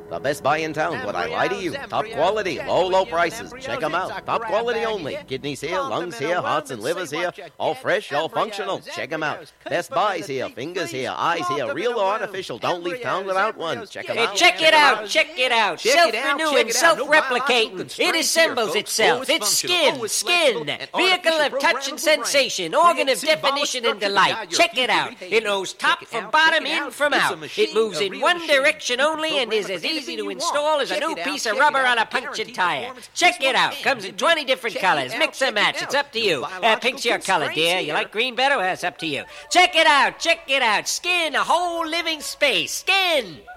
The best buy in town, would I lie to you? Top quality, low prices. Check them out. Top quality only. Kidneys here, lungs here, hearts and livers here. All fresh, all functional. Check them out. Best buys here, fingers here, eyes here. Real or artificial. Don't leave town without one. Check them out. Check it out. Self-renewing, self-replicating. It assembles itself. It's skin. Vehicle of touch and sensation. Organ of definition and delight. Check it out. It knows top from bottom, in from out. It moves in one direction only and is as easy to install as a new piece of rubber on a punctured tire. Check it out. Comes in 20 different colors. Mix and match. It's up to you. Pink's your color, dear. You like green better? Well, it's up to you. Check it out. Skin, a whole living space. Skin.